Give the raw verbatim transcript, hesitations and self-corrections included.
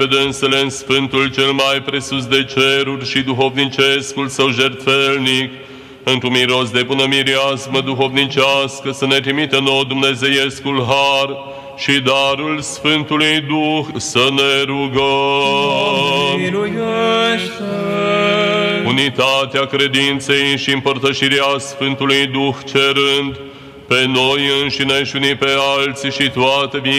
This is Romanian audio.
dânsele în Sfântul cel mai presus de ceruri și duhovnicescul său jertfelnic, într-un miros de bună mireasmă duhovnicească, să ne trimită nouă dumnezeiescul har și darul Sfântului Duh, să ne rugăm. Miluiește! Unitatea credinței și împărtășirea Sfântului Duh cerând, pe noi înșine și unii pe alții și toată viața